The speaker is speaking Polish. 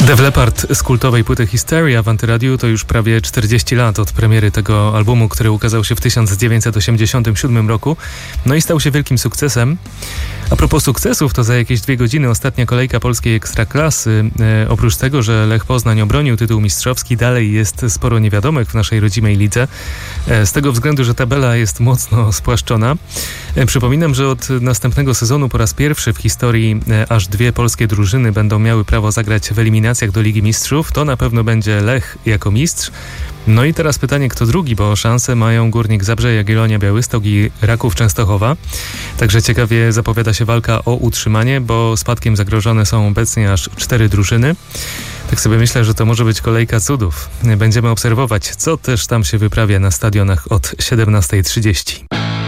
Def Leppard z kultowej płyty Hysteria w Antyradiu to już prawie 40 lat od premiery tego albumu, który ukazał się w 1987 roku. No i stał się wielkim sukcesem. A propos sukcesów, to za jakieś 2 godziny ostatnia kolejka polskiej Ekstraklasy. Oprócz tego, że Lech Poznań obronił tytuł mistrzowski, dalej jest sporo niewiadomych w naszej rodzimej lidze. Z tego względu, że tabela jest mocno spłaszczona. Przypominam, że od następnego sezonu po raz pierwszy w historii aż 2 polskie drużyny będą miały prawo zagrać w eliminacjach do Ligi Mistrzów. To na pewno będzie Lech jako mistrz. No i teraz pytanie, kto drugi, bo szanse mają Górnik Zabrze, Jagiellonia Białystok i Raków Częstochowa. Także ciekawie zapowiada się walka o utrzymanie, bo spadkiem zagrożone są obecnie aż 4 drużyny. Tak sobie myślę, że to może być kolejka cudów. Będziemy obserwować, co też tam się wyprawia na stadionach od 17:30.